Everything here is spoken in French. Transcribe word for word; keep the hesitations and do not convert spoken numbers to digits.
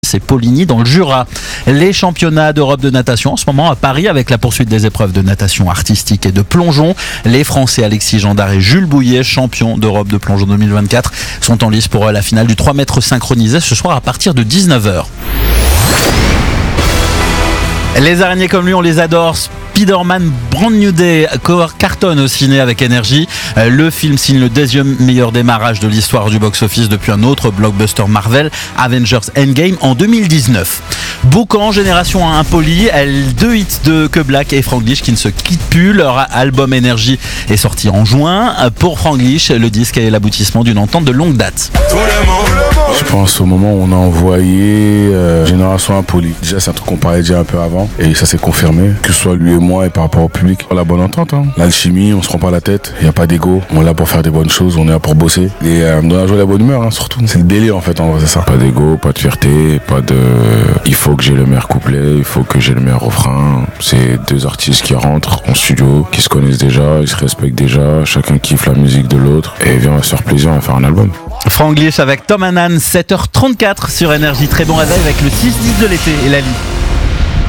C'est Poligny dans le Jura. Les championnats d'Europe de natation en ce moment à Paris avec la poursuite des épreuves de natation artistique et de plongeon. Les Français Alexis Gendard et Jules Bouillet, champions d'Europe de plongeon deux mille vingt-quatre, sont en lice pour la finale du trois mètres synchronisé ce soir à partir de dix-neuf heures. Les araignées comme lui, on les adore. Spider-Man Brand New Day cartonne au ciné avec énergie. Le film signe le deuxième meilleur démarrage de l'histoire du box-office depuis un autre blockbuster Marvel, Avengers Endgame, en deux mille dix-neuf. Boucan, Génération Impoli, deux hits de Que Black et Franglish qui ne se quittent plus. Leur album Énergie est sorti en juin. Pour Franglish, le disque est l'aboutissement d'une entente de longue date. Je pense au moment où on a envoyé euh, Génération Impoli. Déjà, c'est un truc qu'on parlait déjà un peu avant et ça s'est confirmé, que ce soit lui et moi et par rapport au public. La bonne entente, hein. L'alchimie, on se prend pas la tête, il n'y a pas d'ego. On est là pour faire des bonnes choses, on est là pour bosser. Et euh, dans la joie et la bonne humeur, hein, surtout. C'est le délire en fait, en vrai, c'est ça. Pas d'ego, pas de fierté, pas de. Il faut que j'ai le meilleur couplet, il faut que j'ai le meilleur refrain. C'est deux artistes qui rentrent en studio, qui se connaissent déjà, ils se respectent déjà, chacun kiffe la musique de l'autre et vient se faire plaisir à faire un album. Franglish avec Tom Hanan, sept heures trente-quatre sur Énergie. Très bon réveil avec le six dix de l'été et la vie.